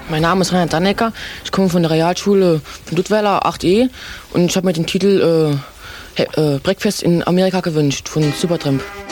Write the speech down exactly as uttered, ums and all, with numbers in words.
Mein Name ist Rainer Dannecker. Ich komme von der Realschule von Duttweiler acht E und ich habe mir den Titel äh, äh, Breakfast in Amerika gewünscht von Supertramp.